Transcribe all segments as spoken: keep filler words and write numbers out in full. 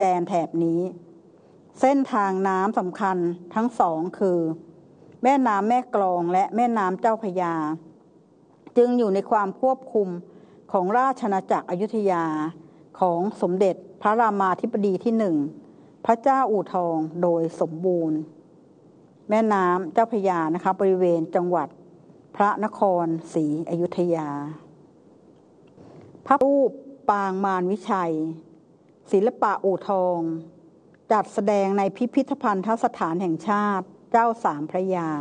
แดนแถบนี้เส้นทางน้ำสำคัญทั้งสองคือแม่น้ำแม่กลองและแม่น้ำเจ้าพระยาจึงอยู่ในความควบคุมของราชอาณาจักรอยุธยาของสมเด็จพระรามาธิบดีที่หนึ่งพระเจ้าอู่ทองโดยสมบูรณ์แม่น้ำเจ้าพระยานะคะบริเวณจังหวัดพระนครศรีอยุธยาพระรูปปางมารวิชัยศิลปะอู่ทองจัดแสดงในพิพิธภัณฑสถานแห่งชาติเจ้าสามพระยา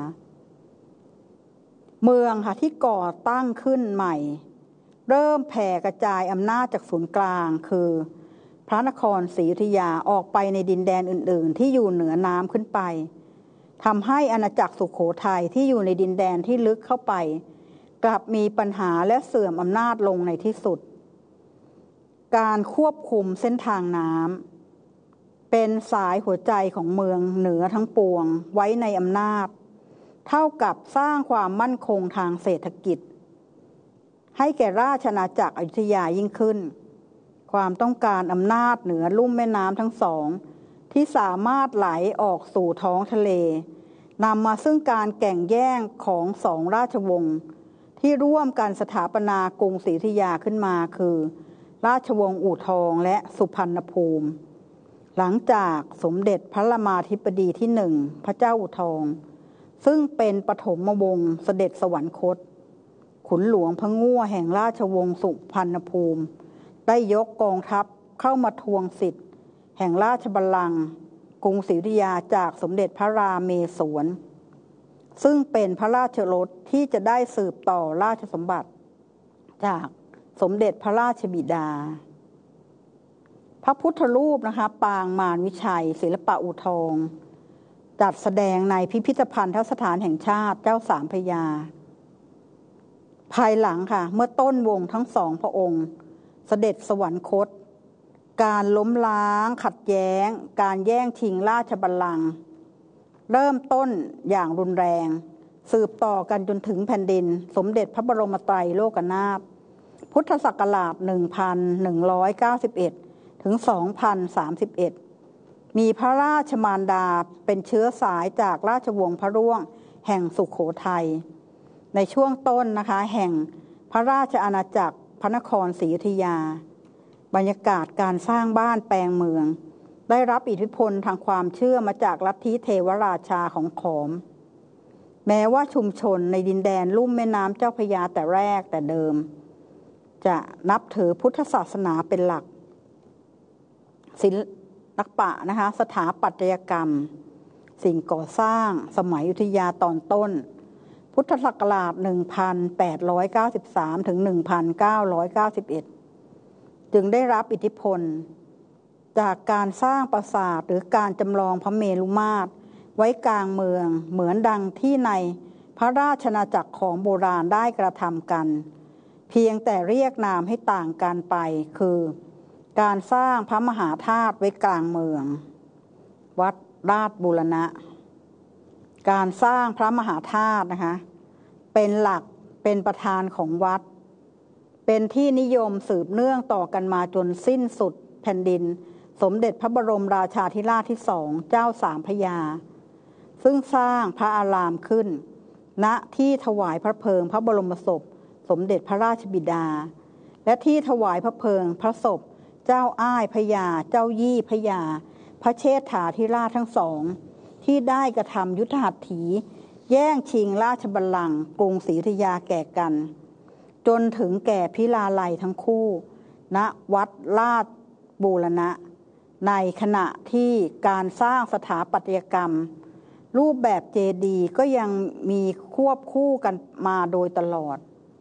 เมืองค่ะที่ก่อตั้งขึ้นใหม่เริ่มแผ่กระจายอำนาจจากศูนย์กลางคือพระนครศรีอยุธยาออกไปในดินแดนอื่นๆที่อยู่เหนือน้ำขึ้นไปทำให้อาณาจักรสุโขทัยที่อยู่ในดินแดนที่ลึกเข้าไปกลับมีปัญหาและเสื่อมอำนาจลงในที่สุดการควบคุมเส้นทางน้ำเป็นสายหัวใจของเมืองเหนือทั้งปวงไว้ในอำนาจเท่ากับสร้างความมั่นคงทางเศรษฐกิจให้แก่ราชอาณาจักรอยุธยายิ่งขึ้นความต้องการอำนาจเหนือลุ่มแม่น้ำทั้งสองที่สามารถไหลออกสู่ท้องทะเลนำมาซึ่งการแข่งแย่งของสองราชวงศ์ที่ร่วมกันสถาปนากรุงศรีอยุธยาขึ้นมาคือราชวงศ์อู่ทองและสุพรรณภูมิหลังจากสมเด็จพระรามาธิบดีที่หนึ่งพระเจ้าอู่ทองซึ่งเป็นปฐมวงศ์เสด็จสวรรคตขุนหลวงพระงั่วแห่งราชวงศ์สุพรรณภูมิได้ยกกองทัพเข้ามาทวงสิทธิ์แห่งราชบัลลังก์กรุงศรีอยุธยาจากสมเด็จพระราเมศวรซึ่งเป็นพระราชโอรสที่จะได้สืบต่อราชสมบัติจากสมเด็จพระราชบิดาพระพุทธรูปนะคะปางมารวิชัยศิลปะอู่ทองจัดแสดงในพิพิธภัณฑสถานแห่งชาติเจ้าสามพระยาภายหลังค่ะเมื่อต้นวงทั้งสองพระองค์เสด็จสวรรคตการล้มล้างขัดแย้งการแย่งชิงราชบัลลังก์เริ่มต้นอย่างรุนแรงสืบต่อกันจนถึงแผ่นดินสมเด็จพระบรมไตรโลกนาถพุทธศักราช หนึ่งพันหนึ่งร้อยเก้าสิบเอ็ด ถึง สองพันสามสิบเอ็ด มีพระราชมารดาเป็นเชื้อสายจากราชวงศ์พระร่วงแห่งสุโขทัยในช่วงต้นนะคะแห่งพระราชอาณาจักรพระนครศรีอยุธยาบรรยากาศการสร้างบ้านแปลงเมืองได้รับอิทธิพลทางความเชื่อมาจากลัทธิเทวราชาของขอมแม้ว่าชุมชนในดินแดนลุ่มแม่น้ำเจ้าพระยาแต่แรกแต่เดิมจะนับถือพุทธศาสนาเป็นหลักศิลปะนะคะสถาปัตยกรรมสิ่งก่อสร้างสมัยอยุธยาตอนต้นพุทธศักราช หนึ่งพันแปดร้อยเก้าสิบสาม ถึง หนึ่งพันเก้าร้อยเก้าสิบเอ็ด จึงได้รับอิทธิพลจากการสร้างปราสาทหรือการจำลองพระเมรุมาตรไว้กลางเมืองเหมือนดังที่ในพระราชอาณาจักรของโบราณได้กระทำกันเพียงแต่เรียกนามให้ต่างกันไปคือการสร้างพระมหาธาตุไว้กลางเมืองวัดราชบูรณะการสร้างพระมหาธาตุนะคะเป็นหลักเป็นประธานของวัดเป็นที่นิยมสืบเนื่องต่อกันมาจนสิ้นสุดแผ่นดินสมเด็จพระบรมราชาธิราชที่สองเจ้าสามพระยาซึ่งสร้างพระอารามขึ้นณที่ถวายพระเพลิงพระบรมศพสมเด็จพระราชบิดาและที่ถวายพระเพลิงพระศพเจ้าอ้ายพระยาเจ้ายี่พระยาพระเชษฐาธิราชทั้งสองที่ได้กระทำยุทธหัตถีแย่งชิงราชบัลลังก์กรุงศรีอยุธยาแก่กันจนถึงแก่พิลาไลยทั้งคู่ณวัดราชบูรณะในขณะที่การสร้างสถาปัตยกรรมรูปแบบเจดีย์ก็ยังมีควบคู่กันมาโดยตลอด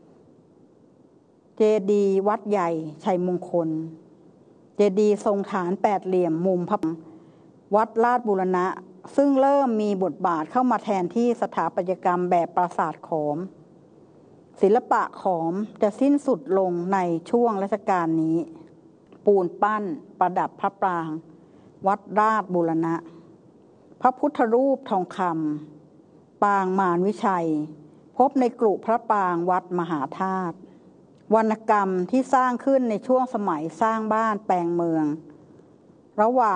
เจดีย์วัดใหญ่ชัยมงคลเจดีย์ทรงฐานแปดเหลี่ยมมุมพระวัดราชบูรณะซึ่งเริ่มมีบทบาทเข้ามาแทนที่สถาปัตยกรรมแบบปราสาทขอมศิลปะขอมจะสิ้นสุดลงในช่วงรัชกาลนี้ปูนปั้นประดับพระปรางวัดราชบูรณะพระพุทธรูปทองคำปางมารวิชัยพบในกรุพระปรางวัดมหาธาตุวรรณกรรมที่สร้างขึ้นในช่วงสมัยสร้างบ้านแปลงเมืองระหว่าง